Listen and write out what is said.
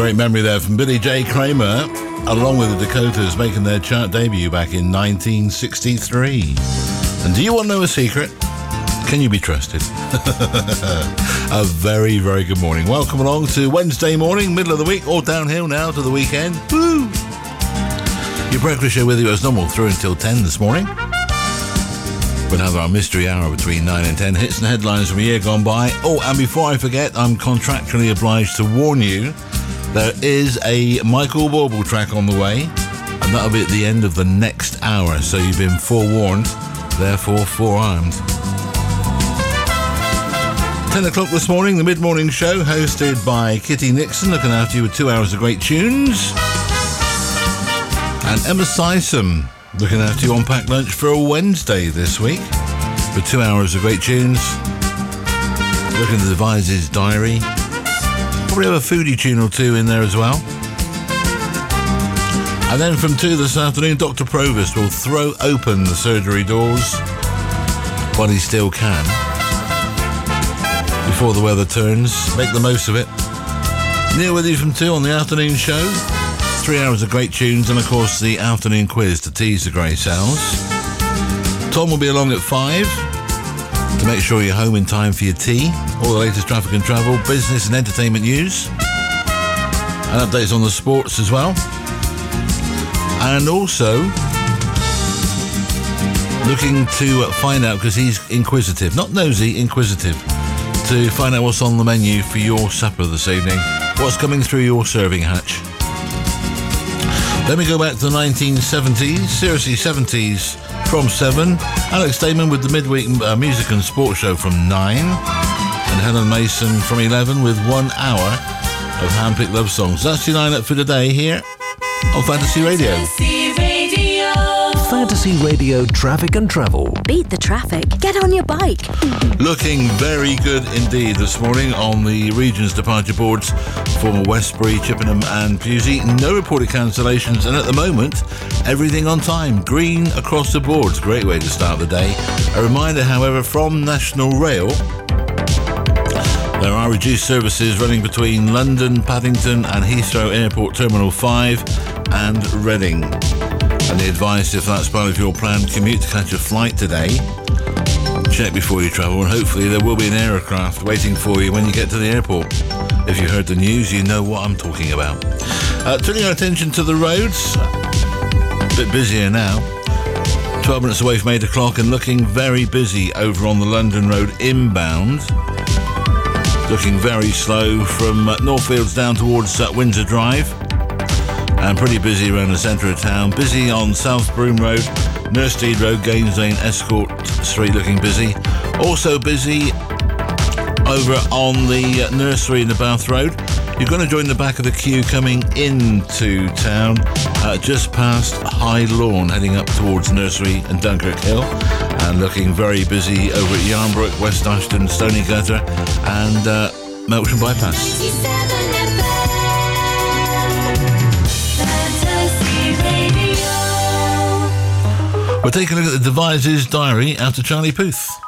Great memory there from Billy J. Kramer, along with the Dakotas, making their chart debut back in 1963. And do you want to know a secret? Can you be trusted? A very, very good morning. Welcome along to Wednesday morning, middle of the week, all downhill now to the weekend. Woo! Your breakfast show with you as normal through until 10 this morning. We'll have our mystery hour between 9 and 10, hits and headlines from a year gone by. Oh, and before I forget, I'm contractually obliged to warn you, there is a Michael Bauble track on the way, and that'll be at the end of the next hour, so you've been forewarned, therefore forearmed. 10 o'clock this morning, the mid-morning show, hosted by Kitty Nixon, looking after you with 2 hours of great tunes. And Emma Sysom, looking after you on Packed Lunch for a Wednesday this week, for 2 hours of great tunes. Looking at the Devices Diary. Probably have a foodie tune or two in there as well. And then from 2 this afternoon, Dr. Provost will throw open the surgery doors while he still can. Before the weather turns, make the most of it. Neil with you from 2 on the afternoon show. 3 hours of great tunes and, of course, the afternoon quiz to tease the grey cells. Tom will be along at 5 to make sure you're home in time for your tea. All the latest traffic and travel, business and entertainment news. And updates on the sports as well. And also looking to find out, because he's inquisitive, not nosy, inquisitive, to find out what's on the menu for your supper this evening. What's coming through your serving hatch. Then we go back to the 1970s, seriously 70s, from 7. Alex Damon with the midweek music and sports show from 9. And Helen Mason from 11 with 1 hour of hand-picked love songs. That's your lineup for today here on Fantasy Radio. Fantasy Radio Traffic and Travel. Beat the traffic. Get on your bike. Looking very good indeed this morning on the region's departure boards for Westbury, Chippenham and Pewsey. No reported cancellations, and at the moment, everything on time. Green across the boards. Great way to start the day. A reminder, however, from National Rail, there are reduced services running between London, Paddington and Heathrow Airport Terminal 5 and Reading. And the advice, if that's part of your planned commute, to catch a flight today, check before you travel, and hopefully there will be an aircraft waiting for you when you get to the airport. If you heard the news, you know what I'm talking about. Turning our attention to the roads, a bit busier now. 12 minutes away from 8 o'clock and looking very busy over on the London Road inbound. Looking very slow from Northfields down towards Windsor Drive. And pretty busy around the centre of town. Busy on South Broome Road, Nursteed Road, Gaines Lane, Escort Street looking busy. Also busy over on the nursery in the Bath Road. You're going to join the back of the queue coming into town, just past High Lawn, heading up towards Nursery and Dunkirk Hill. And looking very busy over at Yarnbrook, West Ashton, Stony Gutter and Melksham Bypass. We're taking a look at the Devices Diary after Charlie Puth.